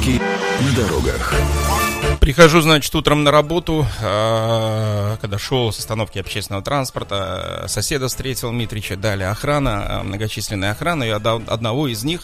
Пробки на дорогах. Прихожу, значит, утром на работу, когда шел с остановки общественного транспорта, соседа встретил Митрича, далее охрана, многочисленная охрана, и одного из них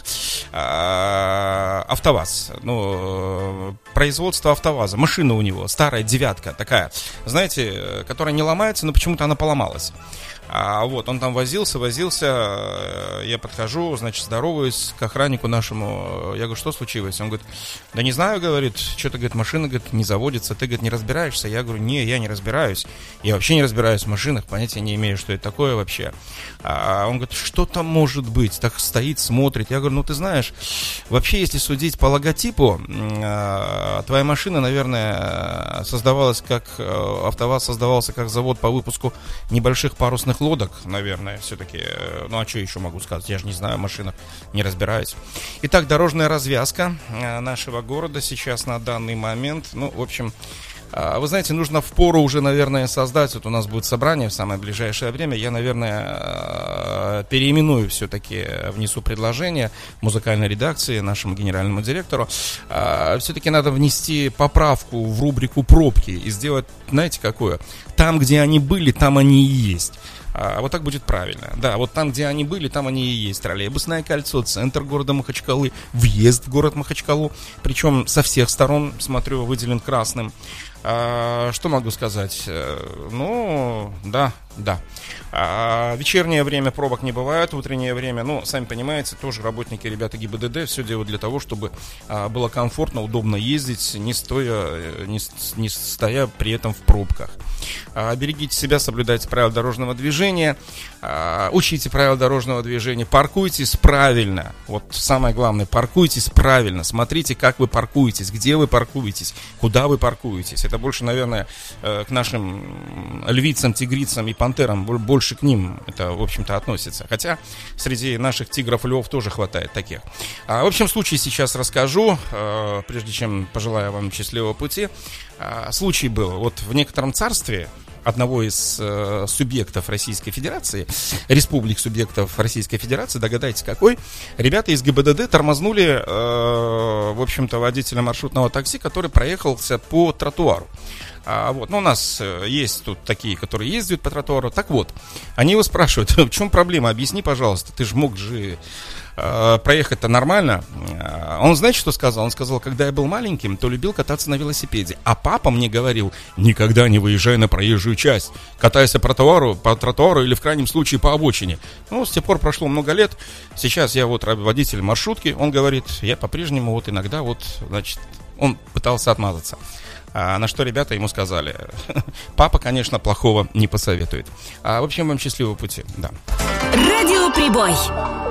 АвтоВАЗ, производство АвтоВАЗа, машина у него, старая девятка такая, знаете, которая не ломается, но почему-то она поломалась. Он там возился, я подхожу, значит, здороваюсь к охраннику нашему, я говорю, что случилось? Он говорит, да не знаю, говорит, что-то, говорит, машина, говорит, не заводится, ты, говорит, не разбираешься? Я говорю, не, я не разбираюсь, я вообще не разбираюсь в машинах, понятия не имею, что это такое вообще. Он говорит, что там может быть? Так стоит, смотрит. Я говорю, ты знаешь, вообще, если судить по логотипу, твоя машина, наверное, создавалась как, АвтоВАЗ создавался как завод по выпуску небольших парусных лодок, наверное, все-таки. А что еще могу сказать? Я же не знаю о машинах, не разбираюсь. Итак, дорожная развязка нашего города сейчас на данный момент. В общем, вы знаете, нужно впору уже, наверное, создать. Вот у нас будет собрание в самое ближайшее время. Я, наверное, переименую все-таки, внесу предложение музыкальной редакции, нашему генеральному директору. Все-таки надо внести поправку в рубрику «Пробки» и сделать, знаете, какое? Там, где они были, там они и есть. Вот так будет правильно. Да, вот там, где они были, там они и есть. Троллейбусное кольцо, центр города Махачкалы, въезд в город Махачкалу. Причем со всех сторон, смотрю, выделен красным. Что могу сказать? Да. Вечернее время пробок не бывает, утреннее время, сами понимаете, тоже работники, ребята ГИБДД все делают для того, чтобы было комфортно, удобно ездить, не стоя при этом в пробках. Берегите себя, соблюдайте правила дорожного движения, учите правила дорожного движения, паркуйтесь правильно. Вот самое главное, паркуйтесь правильно, смотрите, как вы паркуетесь, где вы паркуетесь, куда вы паркуетесь. Это больше, наверное, к нашим львицам, тигрицам и пантерам, больше к ним это, в общем-то, относится. Хотя среди наших тигров и львов тоже хватает таких. В общем случае сейчас расскажу, прежде чем пожелаю вам счастливого пути. Случай был вот в некотором царстве одного из субъектов Российской Федерации, республик субъектов Российской Федерации, догадайтесь какой, ребята из ГИБДД тормознули, в общем-то, водителя маршрутного такси, который проехался по тротуару. У нас есть тут такие, которые ездят по тротуару. Так вот, они его спрашивают, в чем проблема, объясни, пожалуйста, ты же мог же проехать-то нормально. Он, знаете, что сказал? Он сказал, когда я был маленьким, то любил кататься на велосипеде. А папа мне говорил, никогда не выезжай на проезжую часть. Катайся по тротуару или в крайнем случае по обочине. С тех пор прошло много лет. Сейчас я водитель маршрутки. Он говорит, я по-прежнему иногда он пытался отмазаться. На что ребята ему сказали, папа, конечно, плохого не посоветует. В общем, вам счастливого пути. Да. Радио Прибой.